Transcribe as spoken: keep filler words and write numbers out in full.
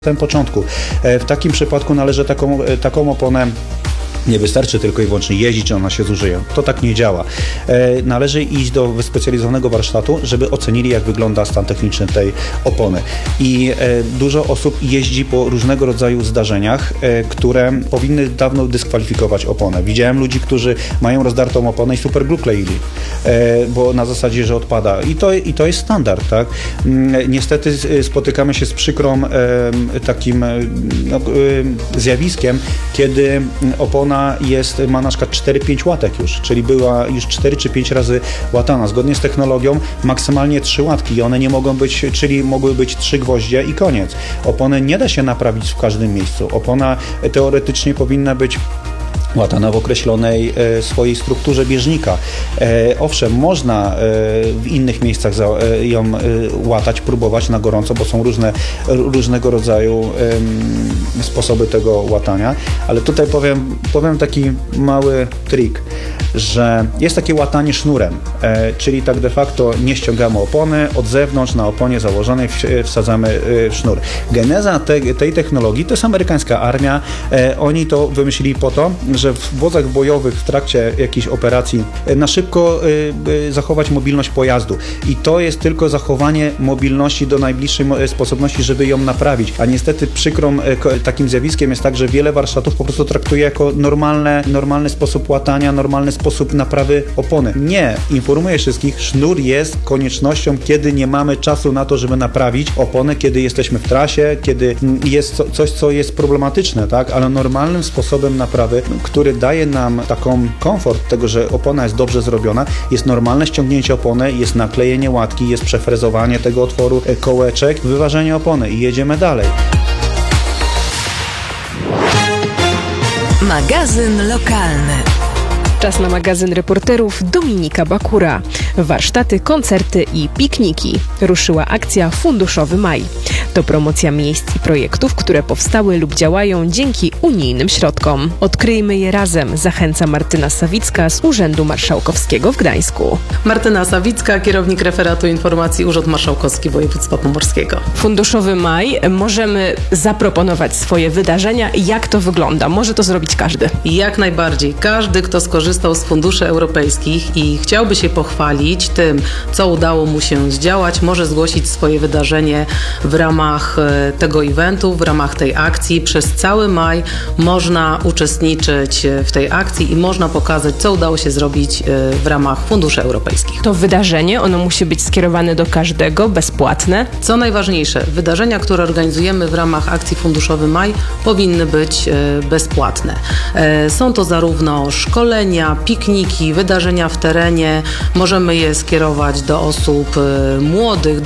Na początku. W takim przypadku należy taką, taką oponę. Nie wystarczy tylko i wyłącznie jeździć, ona się zużyje. To tak nie działa. E, należy iść do wyspecjalizowanego warsztatu, żeby ocenili, jak wygląda stan techniczny tej opony. I e, dużo osób jeździ po różnego rodzaju zdarzeniach, e, które powinny dawno dyskwalifikować oponę. Widziałem ludzi, którzy mają rozdartą oponę i superglue kleili, e, bo na zasadzie, że odpada. I to, i to jest standard, tak? Niestety spotykamy się z przykrą e, takim e, no, e, zjawiskiem, kiedy opona jest, ma na przykład cztery pięć łatek już, czyli była już cztery czy pięć razy łatana. Zgodnie z technologią maksymalnie trzy łatki i one nie mogą być, czyli mogły być trzy gwoździe i koniec. Opony nie da się naprawić w każdym miejscu. Opona teoretycznie powinna być łatana w określonej e, swojej strukturze bieżnika. E, owszem, można e, w innych miejscach za, e, ją e, łatać, próbować na gorąco, bo są różne, różnego rodzaju e, sposoby tego łatania, ale tutaj powiem, powiem taki mały trik, że jest takie łatanie sznurem, e, czyli tak de facto nie ściągamy opony, od zewnątrz na oponie założonej w, wsadzamy e, sznur. Geneza te, tej technologii to jest amerykańska armia, e, oni to wymyślili po to, że w wozach bojowych w trakcie jakiejś operacji na szybko y, y, zachować mobilność pojazdu. I to jest tylko zachowanie mobilności do najbliższej sposobności, żeby ją naprawić. A niestety przykrą y, takim zjawiskiem jest tak, że wiele warsztatów po prostu traktuje jako normalne, normalny sposób łatania, normalny sposób naprawy opony. Nie. Informuję wszystkich, sznur jest koniecznością, kiedy nie mamy czasu na to, żeby naprawić oponę, kiedy jesteśmy w trasie, kiedy jest co, coś, co jest problematyczne, tak? Ale normalnym sposobem naprawy, który daje nam taką komfort tego, że opona jest dobrze zrobiona, jest normalne ściągnięcie opony, jest naklejenie łatki, jest przefrezowanie tego otworu kołeczek, wyważenie opony i jedziemy dalej. Magazyn lokalny. Czas na magazyn reporterów Dominika Bakura. Warsztaty, koncerty i pikniki. Ruszyła akcja Funduszowy Maj. To promocja miejsc i projektów, które powstały lub działają dzięki unijnym środkom. Odkryjmy je razem, zachęca Martyna Sawicka z Urzędu Marszałkowskiego w Gdańsku. Martyna Sawicka, kierownik referatu informacji Urząd Marszałkowski Województwa Pomorskiego. Funduszowy Maj, możemy zaproponować swoje wydarzenia. Jak to wygląda? Może to zrobić każdy? Jak najbardziej. Każdy, kto skorzystał z funduszy europejskich i chciałby się pochwalić tym, co udało mu się zdziałać, może zgłosić swoje wydarzenie w ramach tego eventu, w ramach tej akcji. Przez cały maj można uczestniczyć w tej akcji i można pokazać, co udało się zrobić w ramach funduszy europejskich. To wydarzenie, ono musi być skierowane do każdego, bezpłatne. Co najważniejsze, wydarzenia, które organizujemy w ramach akcji Funduszowy Maj, powinny być bezpłatne. Są to zarówno szkolenia, pikniki, wydarzenia w terenie. Możemy je skierować do osób młodych,